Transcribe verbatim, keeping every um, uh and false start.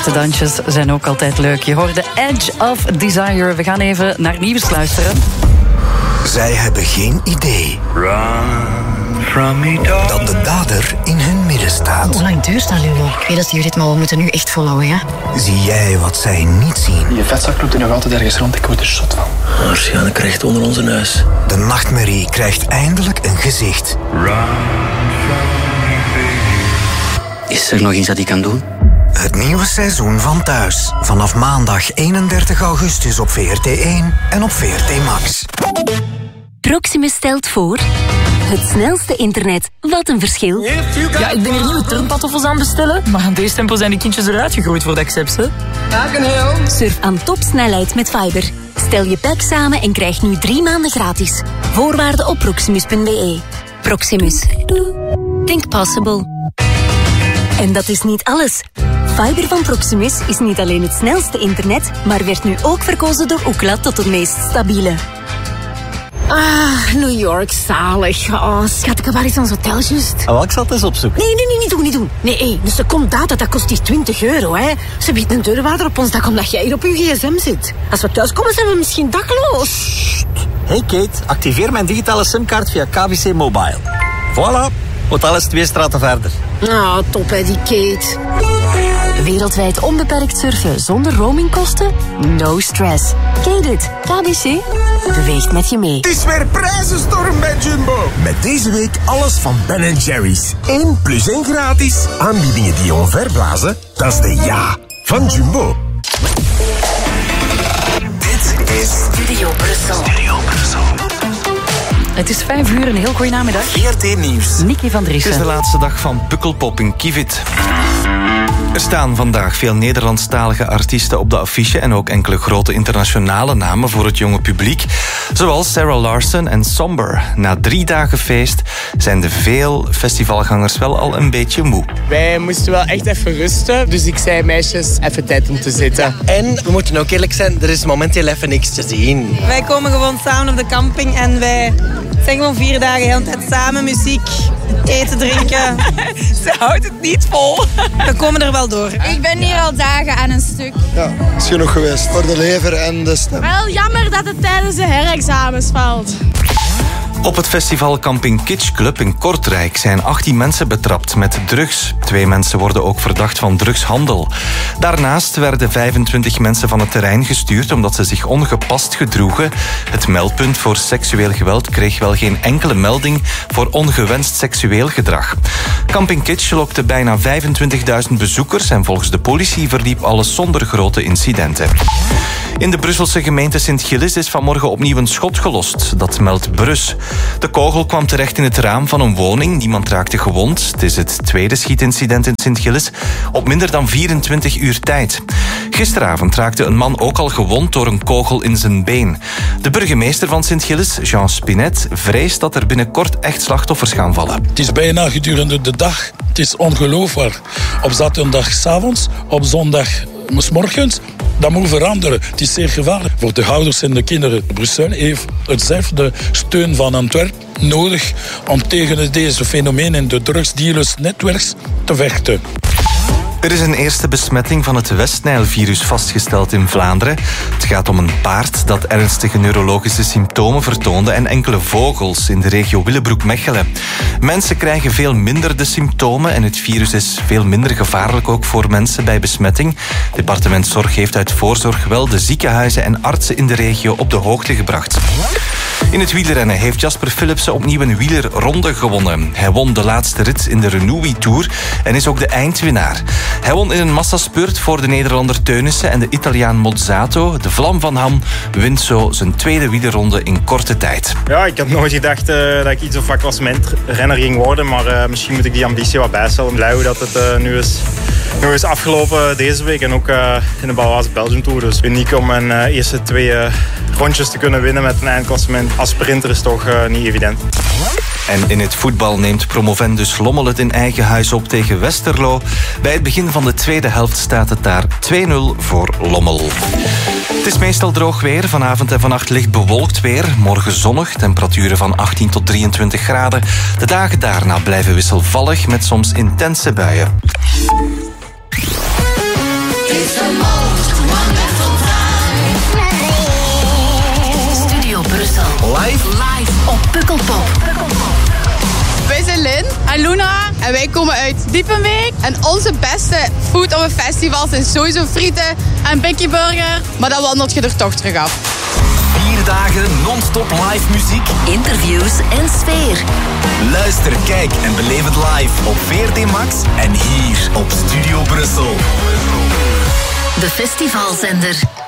Zachte dansjes zijn ook altijd leuk. Je hoort de Edge of Desire. We gaan even naar nieuws luisteren. Zij hebben geen idee dat de dader in hun midden staat. Hoe lang duurt dat, Lulo? Ik weet dat jullie maar we moeten nu echt volhouden, ja? Zie jij wat zij niet zien? Je vetzak loopt er nog altijd ergens rond, ik word er zot van. Waarschijnlijk recht onder onze neus. De nachtmerrie krijgt eindelijk een gezicht. Is er nog iets dat ik kan doen? Het nieuwe seizoen van Thuis. Vanaf maandag eenendertig augustus op V R T één en op V R T Max. Proximus stelt voor... Het snelste internet. Wat een verschil. Ja, ik ben hier nieuwe turnpantoffels aan bestellen, maar aan deze tempo zijn de kindjes eruit gegroeid voor de accepts, hè? Surf aan topsnelheid met Fiber. Stel je pack samen en krijg nu drie maanden gratis. Voorwaarden op proximus punt b e. Proximus. Think possible. En dat is niet alles. Fiber van Proximus is niet alleen het snelste internet, maar werd nu ook verkozen door Ookla tot het meest stabiele. Ah, New York, zalig. Oh, schat, ik heb waar iets aan zo'n hotel juist. Oh, ik zal het eens opzoeken. Nee, nee, nee, niet doen, niet doen. Nee, hé, een seconde data, dat kost die twintig euro, hè. Ze biedt een deurwaarder op ons dak omdat jij hier op je gsm zit. Als we thuis komen, zijn we misschien dakloos. Hey Kate, activeer mijn digitale simkaart via K B C Mobile. Voilà, hotel is twee straten verder. Ah, top, hè, die Kate. Wereldwijd onbeperkt surfen zonder roamingkosten? No stress. Kate it. K B C beweegt met je mee. Het is weer prijzenstorm bij Jumbo. Met deze week alles van Ben Jerry's. één plus één gratis. Aanbiedingen die je omverblazen, dat is de ja van Jumbo. Dit is Studio Brussel. Studio Brussel. Het is vijf uur, een heel goede namiddag. V R T Nieuws. Nicky van Het is Driessen. de laatste dag van Pukkelpop in Kivit. Er staan vandaag veel Nederlandstalige artiesten op de affiche en ook enkele grote internationale namen voor het jonge publiek, zoals Sarah Larson en Somber. Na drie dagen feest zijn de veel festivalgangers wel al een beetje moe. Wij moesten wel echt even rusten, dus ik zei meisjes, even tijd om te zitten. En we moeten ook eerlijk zijn, er is momenteel even niks te zien. Wij komen gewoon samen op de camping en wij zijn gewoon vier dagen de hele tijd samen, muziek, eten, drinken. Ze houdt het niet vol. We komen er wel door. Ik ben hier al dagen aan een stuk. Ja, is genoeg geweest voor de lever en de stem. Wel jammer dat het tijdens de herexamens valt. Op het festival Camping Kitsch Club in Kortrijk zijn achttien mensen betrapt met drugs. Twee mensen worden ook verdacht van drugshandel. Daarnaast werden vijfentwintig mensen van het terrein gestuurd omdat ze zich ongepast gedroegen. Het meldpunt voor seksueel geweld kreeg wel geen enkele melding voor ongewenst seksueel gedrag. Camping Kitsch lokte bijna vijfentwintigduizend bezoekers en volgens de politie verliep alles zonder grote incidenten. In de Brusselse gemeente Sint-Gilles is vanmorgen opnieuw een schot gelost. Dat meldt Brus. De kogel kwam terecht in het raam van een woning. Niemand raakte gewond. Het is het tweede schietincident in Sint-Gilles op minder dan vierentwintig uur tijd. Gisteravond raakte een man ook al gewond door een kogel in zijn been. De burgemeester van Sint-Gilles, Jean Spinet, vreest dat er binnenkort echt slachtoffers gaan vallen. Het is bijna gedurende de dag. Het is ongelooflijk. Op zaterdag 's avonds, op zondag 's morgens. Dat moet veranderen. Het is zeer gevaarlijk voor de ouders en de kinderen. Brussel heeft hetzelfde steun van Antwerpen nodig om tegen deze fenomenen, de drugsdealersnetwerks, te vechten. Er is een eerste besmetting van het Westnijlvirus vastgesteld in Vlaanderen. Het gaat om een paard dat ernstige neurologische symptomen vertoonde en enkele vogels in de regio Willebroek-Mechelen. Mensen krijgen veel minder de symptomen en het virus is veel minder gevaarlijk ook voor mensen bij besmetting. Departement Zorg heeft uit voorzorg wel de ziekenhuizen en artsen in de regio op de hoogte gebracht. In het wielrennen heeft Jasper Philipsen opnieuw een wielerronde gewonnen. Hij won de laatste rit in de Renewi Tour en is ook de eindwinnaar. Hij won in een massaspurt voor de Nederlander Teunissen en de Italiaan Mozzato. De Vlam van Ham wint zo zijn tweede wielerronde in korte tijd. Ja, ik had nooit gedacht uh, dat ik iets of wat klassementrenner ging worden, maar uh, misschien moet ik die ambitie wat bijstellen. Blij hoe dat het uh, nu is, nog eens afgelopen deze week en ook uh, in de Baloise Belgium Tour. Dus uniek om mijn uh, eerste twee uh, rondjes te kunnen winnen met een eindklassement als sprinter is toch uh, niet evident. En in het voetbal neemt promovendus Lommel het in eigen huis op tegen Westerlo. Bij het begin van de tweede helft staat het daar twee nul voor Lommel. Het is meestal droog weer. Vanavond en vannacht licht bewolkt weer. Morgen zonnig, temperaturen van achttien tot drieëntwintig graden. De dagen daarna blijven wisselvallig met soms intense buien. Live op Pukkelpop. Wij zijn Lynn en Luna en wij komen uit Diepenbeek. En onze beste food op een festival zijn sowieso frieten en Bikkie Burger. Maar dan wandelt je er toch terug af. Vier dagen non-stop live muziek, interviews en sfeer. Luister, kijk en beleef het live op V R T Max en hier op Studio Brussel. De festivalzender.